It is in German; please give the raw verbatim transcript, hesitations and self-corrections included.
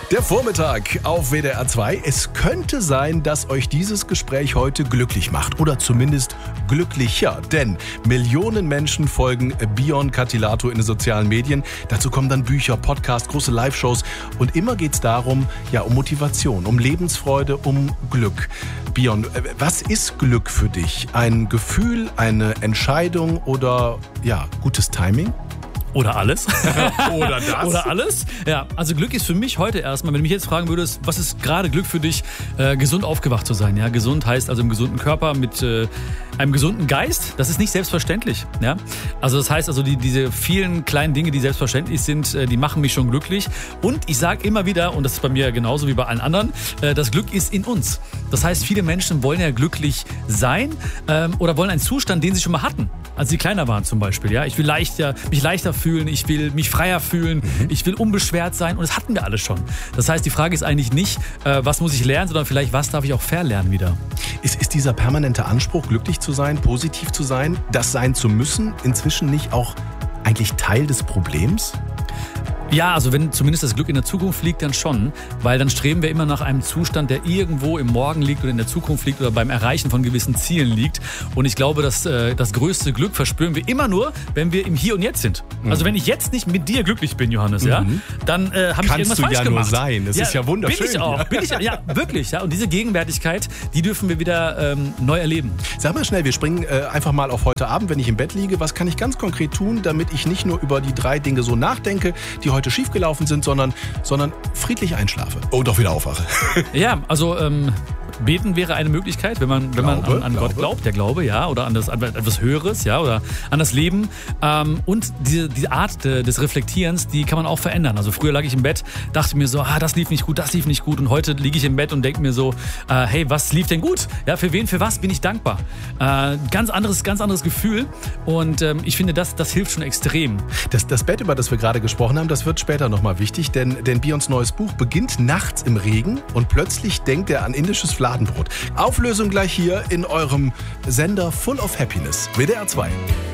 Der Vormittag auf W D R zwei. Es könnte sein, dass euch dieses Gespräch heute glücklich macht oder zumindest glücklicher, denn Millionen Menschen folgen Bion Katilato in den sozialen Medien. Dazu kommen dann Bücher, Podcasts, große Live-Shows und immer geht es darum, ja, um Motivation, um Lebensfreude, um Glück. Bion, was ist Glück für dich? Ein Gefühl, eine Entscheidung oder ja, gutes Timing? Oder alles. Oder das. Oder alles. Ja, also Glück ist für mich heute erstmal, wenn du mich jetzt fragen würdest, was ist gerade Glück für dich, äh, gesund aufgewacht zu sein. Ja, gesund heißt also im gesunden Körper mit äh, einem gesunden Geist. Das ist nicht selbstverständlich. Ja, also das heißt also die, diese vielen kleinen Dinge, die selbstverständlich sind, äh, die machen mich schon glücklich. Und ich sage immer wieder, und das ist bei mir genauso wie bei allen anderen, äh, das Glück ist in uns. Das heißt, viele Menschen wollen ja glücklich sein ähm, oder wollen einen Zustand, den sie schon mal hatten, als sie kleiner waren zum Beispiel. Ja, ich will leichter, mich leichter fühlen, ich will mich freier fühlen, mhm. ich will unbeschwert sein und das hatten wir alle schon. Das heißt, die Frage ist eigentlich nicht, äh, was muss ich lernen, sondern vielleicht, was darf ich auch verlernen wieder. Ist, ist dieser permanente Anspruch, glücklich zu sein, positiv zu sein, das sein zu müssen, inzwischen nicht auch eigentlich Teil des Problems? Ja, also wenn zumindest das Glück in der Zukunft liegt, dann schon, weil dann streben wir immer nach einem Zustand, der irgendwo im Morgen liegt oder in der Zukunft liegt oder beim Erreichen von gewissen Zielen liegt. Und ich glaube, dass äh, das größte Glück verspüren wir immer nur, wenn wir im Hier und Jetzt sind. Mhm. Also wenn ich jetzt nicht mit dir glücklich bin, Johannes, mhm. ja, dann äh, habe ich irgendwas du falsch ja gemacht. Nur sein. Das ja, ist ja wunderschön. Bin ich auch. Bin ich, ja, wirklich. Ja. Und diese Gegenwärtigkeit, die dürfen wir wieder ähm, neu erleben. Sag mal schnell, wir springen äh, einfach mal auf heute Abend, wenn ich im Bett liege. Was kann ich ganz konkret tun, damit ich nicht nur über die drei Dinge so nachdenke, die heute schiefgelaufen sind, sondern, sondern friedlich einschlafe und auch wieder aufwache? Ja, also ähm, beten wäre eine Möglichkeit, wenn man, wenn man glaube, an, an glaube. Gott glaubt, der Glaube, ja, oder an das an etwas Höheres, ja, oder an das Leben. Ähm, und diese, diese Art de, des Reflektierens, die kann man auch verändern. Also früher lag ich im Bett, dachte mir so, ah, das lief nicht gut, das lief nicht gut. Und heute liege ich im Bett und denke mir so, äh, hey, was lief denn gut? Ja, für wen, für was bin ich dankbar? Äh, ganz anderes, ganz anderes Gefühl. Und ähm, ich finde, das, das hilft schon extrem. Das, das Bett, über das wir gerade gesprochen haben, das wird später nochmal wichtig, denn, denn Bions neues Buch beginnt nachts im Regen und plötzlich denkt er an indisches Fladenbrot. Auflösung gleich hier in eurem Sender Full of Happiness. W D R zwei.